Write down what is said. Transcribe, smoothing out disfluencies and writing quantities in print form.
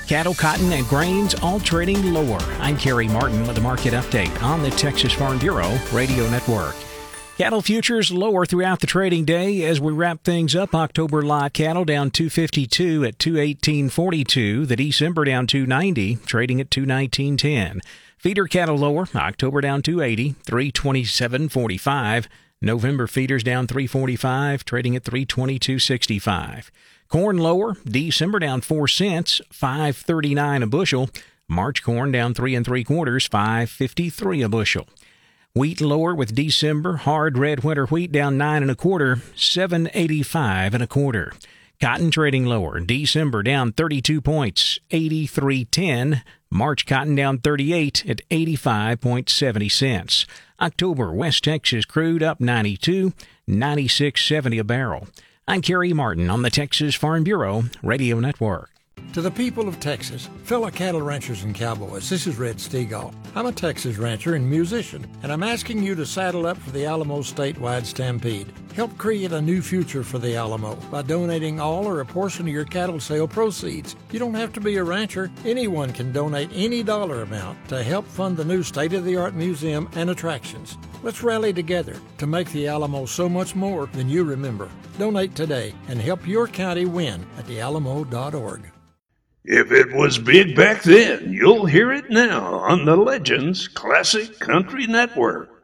Cattle, cotton, and grains all trading lower. I'm Kerry Martin with a market update on the Texas Farm Bureau Radio Network. Cattle futures lower throughout the trading day as we wrap things up. October live cattle down 252 at 218.42. The December down 290, trading at 219.10. Feeder cattle lower. October down 280, 327.45. November feeders down 345, trading at 322.65. Corn lower. December down 4 cents, 5.39 a bushel. March corn down 3 3/4, 5.53 a bushel. Wheat lower with December. Hard red winter wheat down 9 1/4, 7.85 1/4. Cotton trading lower. December down 32 points, 83.10. March cotton down 38 at 85.70 cents. October West Texas crude up 92, 96.70 a barrel. I'm Kerry Martin on the Texas Farm Bureau Radio Network. To the people of Texas, fellow cattle ranchers and cowboys, this is Red Stegall. I'm a Texas rancher and musician, and I'm asking you to saddle up for the Alamo Statewide Stampede. Help create a new future for the Alamo by donating all or a portion of your cattle sale proceeds. You don't have to be a rancher. Anyone can donate any dollar amount to help fund the new state-of-the-art museum and attractions. Let's rally together to make the Alamo so much more than you remember. Donate today and help your county win at thealamo.org. If it was big back then, you'll hear it now on the Legends Classic Country Network.